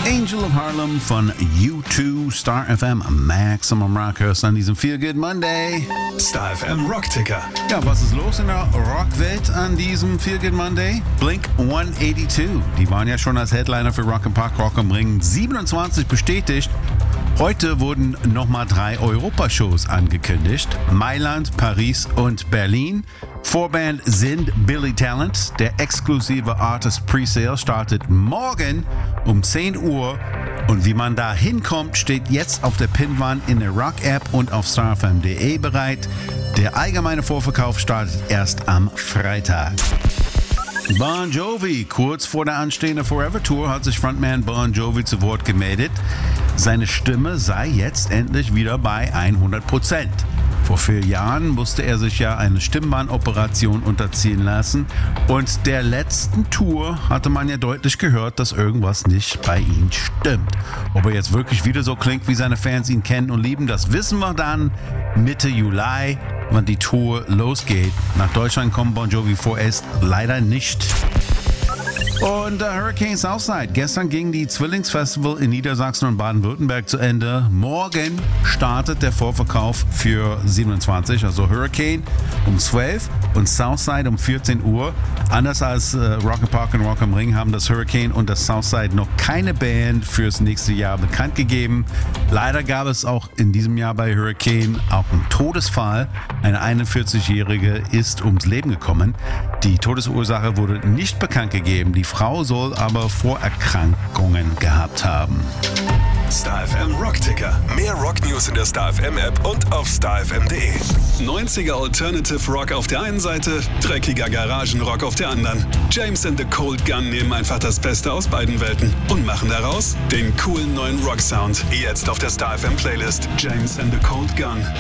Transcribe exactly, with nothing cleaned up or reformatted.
Angel of Harlem von U zwei, Star F M, Maximum Rock hörst an diesem Feel Good Monday. Star F M Rockticker. Ja, was ist los in der Rockwelt an diesem Feel Good Monday? Blink hundertzweiundachtzig, die waren ja schon als Headliner für Rock im Park, Rock am Ring siebenundzwanzig bestätigt. Heute wurden nochmal drei Europashows angekündigt. Mailand, Paris und Berlin. Vorband sind Billy Talent. Der exklusive Artist Presale startet morgen um zehn Uhr. Und wie man da hinkommt, steht jetzt auf der Pinnwand in der Rock-App und auf starfm punkt de bereit. Der allgemeine Vorverkauf startet erst am Freitag. Bon Jovi, kurz vor der anstehenden Forever Tour, hat sich Frontman Bon Jovi zu Wort gemeldet. Seine Stimme sei jetzt endlich wieder bei hundert Prozent. Vor vier Jahren musste er sich ja eine Stimmbandoperation unterziehen lassen und der letzten Tour hatte man ja deutlich gehört, dass irgendwas nicht bei ihm stimmt. Ob er jetzt wirklich wieder so klingt, wie seine Fans ihn kennen und lieben, das wissen wir dann Mitte Juli, wann die Tour losgeht. Nach Deutschland kommt Bon Jovi vorerst leider nicht. Und uh, Hurricane Southside. Gestern ging die Zwillingsfestival in Niedersachsen und Baden-Württemberg zu Ende. Morgen startet der Vorverkauf für siebenundzwanzig, also Hurricane um zwölf und Southside um vierzehn Uhr. Anders als uh, Rock im Park und Rock am Ring haben das Hurricane und das Southside noch keine Band fürs nächste Jahr bekannt gegeben. Leider gab es auch in diesem Jahr bei Hurricane auch einen Todesfall. Eine einundvierzigjährige ist ums Leben gekommen. Die Todesursache wurde nicht bekannt gegeben. Die Frau soll aber Vorerkrankungen gehabt haben. Star F M Rockticker. Mehr Rock-News in der Star F M App und auf starfm punkt de. neunziger Alternative Rock auf der einen Seite, dreckiger Garagenrock auf der anderen. James and the Cold Gun nehmen einfach das Beste aus beiden Welten und machen daraus den coolen neuen Rock-Sound. Jetzt auf der Star F M Playlist. James and the Cold Gun.